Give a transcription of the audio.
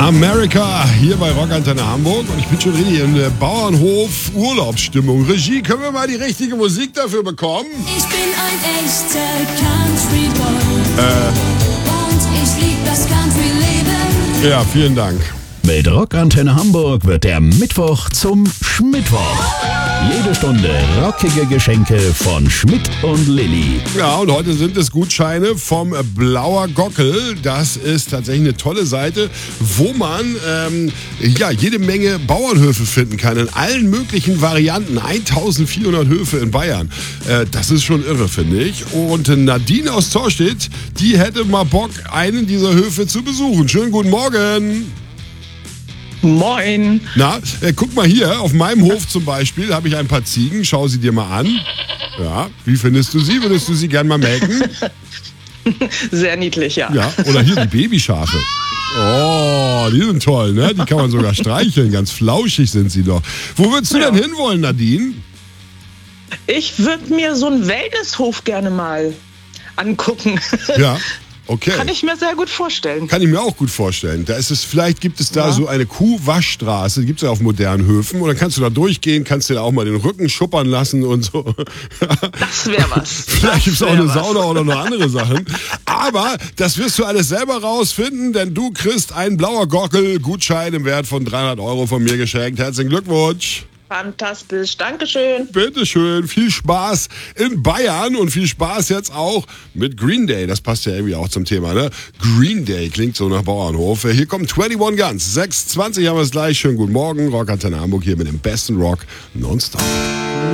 America hier bei Rockantenne Hamburg und ich bin schon richtig in der Bauernhof-Urlaubsstimmung. Regie, können wir mal die richtige Musik dafür bekommen? Ich bin ein echter Country Boy und ich lieb das Country-Leben. Ja, vielen Dank. Mit Rockantenne Hamburg wird der Mittwoch zum Schmittwoch. Jede Stunde rockige Geschenke von Schmidt und Lilly. Ja, und heute sind es Gutscheine vom Blauer Gockel. Das ist tatsächlich eine tolle Seite, wo man jede Menge Bauernhöfe finden kann. In allen möglichen Varianten. 1400 Höfe in Bayern. Das ist schon irre, finde ich. Und Nadine aus Zorstedt, die hätte mal Bock, einen dieser Höfe zu besuchen. Schönen guten Morgen. Moin. Na, guck mal hier, auf meinem Hof zum Beispiel habe ich ein paar Ziegen. Schau sie dir mal an. Ja, wie findest du sie? Würdest du sie gern mal melken? Sehr niedlich, ja. Ja, oder hier die Babyschafe. Oh, die sind toll, ne? Die kann man sogar streicheln. Ganz flauschig sind sie doch. Wo würdest du denn hinwollen, Nadine? Ich würde mir so einen Wellnesshof gerne mal angucken. Ja. Okay. Kann ich mir sehr gut vorstellen. Kann ich mir auch gut vorstellen. Vielleicht gibt es da so eine Kuhwaschstraße, die gibt es ja auf modernen Höfen. Und dann kannst du da durchgehen, kannst dir da auch mal den Rücken schuppern lassen und so. Das wäre was. Vielleicht gibt es auch eine Sauna oder noch andere Sachen. Aber das wirst du alles selber rausfinden, denn du kriegst einen Blauer Gockel-Gutschein im Wert von 300 € von mir geschenkt. Herzlichen Glückwunsch. Fantastisch, Dankeschön. Bitteschön, viel Spaß in Bayern und viel Spaß jetzt auch mit Green Day. Das passt ja irgendwie auch zum Thema, ne? Green Day klingt so nach Bauernhof. Hier kommt 21 Guns. 6:20 haben wir es gleich. Schönen guten Morgen. Rockantenne Hamburg hier mit dem besten Rock nonstop.